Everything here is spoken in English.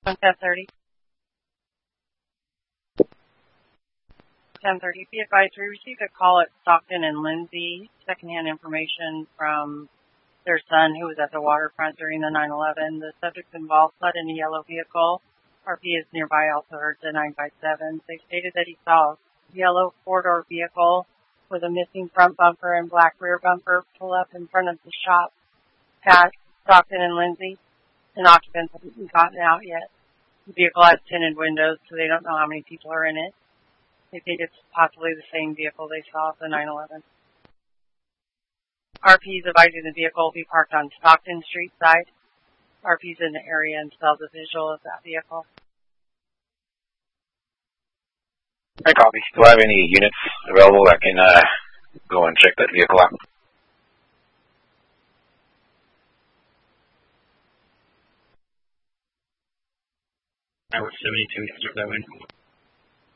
On 10:30. 10:30. Be advised, we received a call at Stockton and Lindsay, secondhand information from their son who was at the waterfront during the 9/11. The subject involved fled in a yellow vehicle. RP is nearby, also heard the 957. They stated that he saw a yellow four-door vehicle with a missing front bumper and black rear bumper pull up in front of the shop at Stockton and Lindsay. An occupant hasn't gotten out yet. The vehicle has tinted windows, so they don't know how many people are in it. They think it's possibly the same vehicle they saw at the 9/11. RP is advising the vehicle will be parked on Stockton Street side. RP is in the area and sells a visual of that vehicle. I copy. Do I have any units available that can go and check that vehicle out? I was 72, 7.